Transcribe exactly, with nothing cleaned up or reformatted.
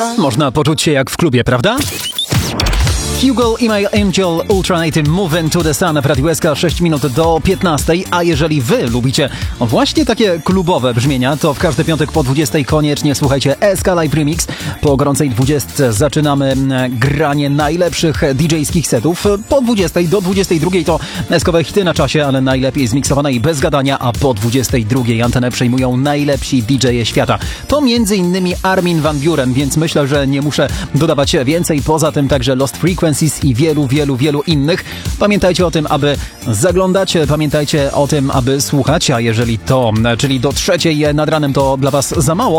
Można poczuć się jak w klubie, prawda? Hugo i My Angel Ultranight Move Into the Sun w Radiu S K sześć minut do piętnastej, a jeżeli wy lubicie właśnie takie klubowe brzmienia, to w każdy piątek po dwudziestej koniecznie słuchajcie S K Live Remix. Po gorącej dwudziestce zaczynamy granie najlepszych D J-skich setów. Po dwudziestej do dwudziestej drugiej to eskowe hity na czasie, ale najlepiej zmiksowane i bez gadania, a po dwudziestej drugiej antenę przejmują najlepsi D J-e świata. To między innymi Armin van Buuren, więc myślę, że nie muszę dodawać więcej. Poza tym także Lost Frequencies i wielu, wielu, wielu innych. Pamiętajcie o tym, aby zaglądać, pamiętajcie o tym, aby słuchać, a jeżeli to, czyli do trzeciej nad ranem to dla was za mało,